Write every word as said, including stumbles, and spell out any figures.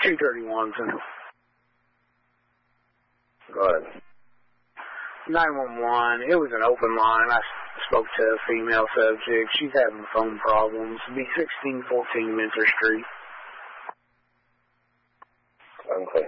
two thirty-one Central. Go ahead. nine one one, it was an open line. I spoke to a female subject. She's having phone problems. It'd be sixteen fourteen Minter Street. Okay.